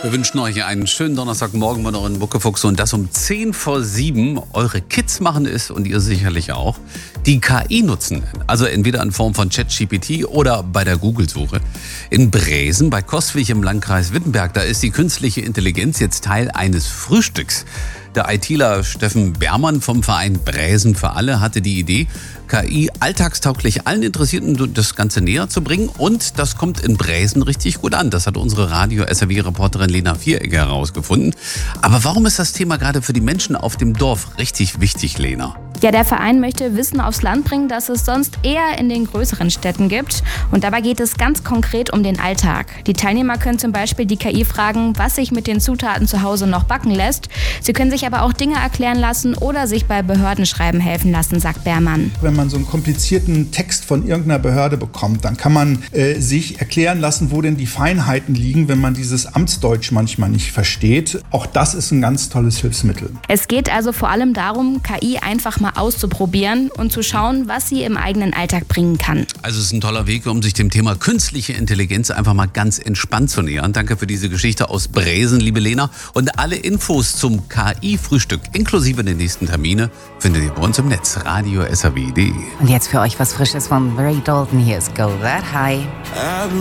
Wir wünschen euch einen schönen Donnerstagmorgen mit euren Muckefuchs und das um 6:50. Eure Kids machen es und ihr sicherlich auch. Die KI nutzen, also entweder in Form von ChatGPT oder bei der Google-Suche. In Bresen bei Coswig im Landkreis Wittenberg, da ist die künstliche Intelligenz jetzt Teil eines Frühstücks. Der ITler Steffen Bermann vom Verein Bräsen für alle hatte die Idee, KI alltagstauglich allen Interessierten das Ganze näher zu bringen. Und das kommt in Bräsen richtig gut an. Das hat unsere Radio-SRW-Reporterin Lena Vieregger herausgefunden. Aber warum ist das Thema gerade für die Menschen auf dem Dorf richtig wichtig, Lena? Ja, der Verein möchte Wissen aufs Land bringen, das es sonst eher in den größeren Städten gibt. Und dabei geht es ganz konkret um den Alltag. Die Teilnehmer können zum Beispiel die KI fragen, was sich mit den Zutaten zu Hause noch backen lässt. Sie können sich aber auch Dinge erklären lassen oder sich bei Behördenschreiben helfen lassen, sagt Bermann. Wenn man so einen komplizierten Text von irgendeiner Behörde bekommt, dann kann man sich erklären lassen, wo denn die Feinheiten liegen, wenn man dieses Amtsdeutsch manchmal nicht versteht. Auch das ist ein ganz tolles Hilfsmittel. Es geht also vor allem darum, KI einfach mal auszuprobieren und zu schauen, was sie im eigenen Alltag bringen kann. Also es ist ein toller Weg, um sich dem Thema künstliche Intelligenz einfach mal ganz entspannt zu nähern. Danke für diese Geschichte aus Bräsen, liebe Lena. Und alle Infos zum KI-Frühstück inklusive der nächsten Termine findet ihr bei uns im Netz, radio.srw.de. Und jetzt für euch was Frisches von Ray Dalton. Hier ist Go That High.